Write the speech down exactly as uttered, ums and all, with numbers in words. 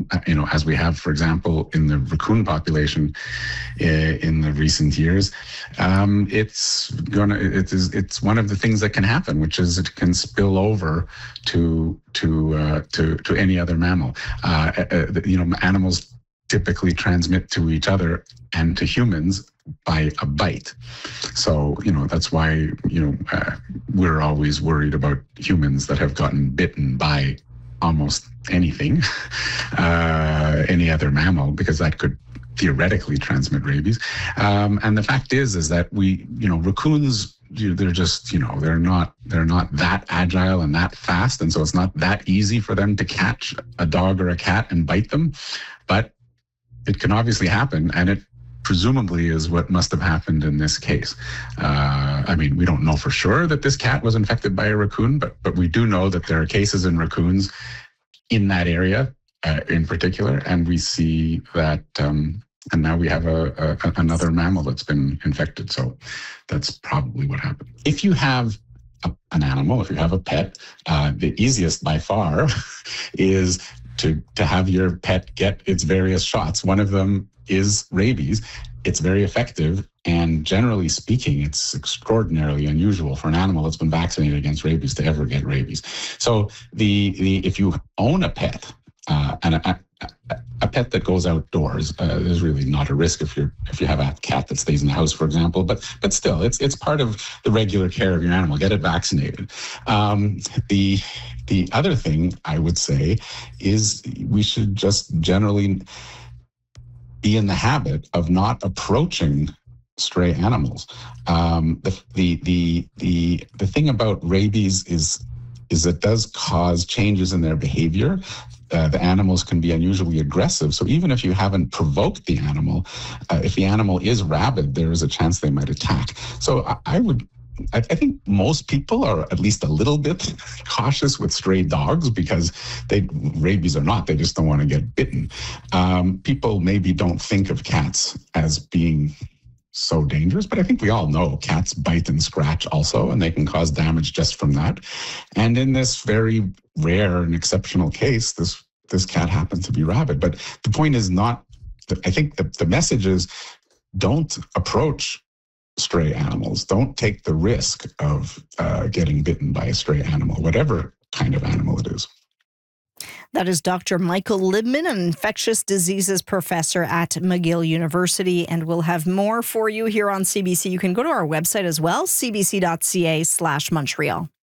um, you know, as we have, for example, in the raccoon population uh, in the recent years, um, it's gonna it is it's one of the things that can happen, which is it can spill over to to uh, to to any other mammal. Uh, uh, you know, animals typically transmit to each other and to humans by a bite. So, you know, that's why, you know, uh, we're always worried about humans that have gotten bitten by almost anything, uh, any other mammal, because that could theoretically transmit rabies. Um, and the fact is, is that we, you know, raccoons, they're just, you know, they're not, they're not that agile and that fast. And so it's not that easy for them to catch a dog or a cat and bite them. But it can obviously happen, and it presumably is what must have happened in this case. Uh, I mean, we don't know for sure that this cat was infected by a raccoon, but but we do know that there are cases in raccoons in that area uh, in particular, and we see that, um, and now we have a, a another mammal that's been infected. So that's probably what happened. If you have a, an animal, if you have a pet, uh, the easiest by far is to to have your pet get its various shots. One of them is rabies. It's very effective, and generally speaking, it's extraordinarily unusual for an animal that's been vaccinated against rabies to ever get rabies. So the the if you own a pet, uh, and a, a, a pet that goes outdoors, uh, there's really not a risk if you're if you have a cat that stays in the house, for example. But but still, it's it's part of the regular care of your animal. Get it vaccinated. Um, the The other thing I would say is we should just generally be in the habit of not approaching stray animals. Um, the, the the the the thing about rabies is is it does cause changes in their behavior. Uh, the animals can be unusually aggressive. So even if you haven't provoked the animal, uh, if the animal is rabid, there is a chance they might attack. So I, I would. I think most people are at least a little bit cautious with stray dogs because they, rabies or not, they just don't want to get bitten. Um, people maybe don't think of cats as being so dangerous, but I think we all know cats bite and scratch also, and they can cause damage just from that. And in this very rare and exceptional case, this this cat happened to be rabid. But the point is not, I think the, the message is don't approach stray animals. Don't take the risk of uh, getting bitten by a stray animal, whatever kind of animal it is. That is Doctor Michael Libman, an infectious diseases professor at McGill University, and we'll have more for you here on C B C. You can go to our website as well, c b c dot c a slash Montreal.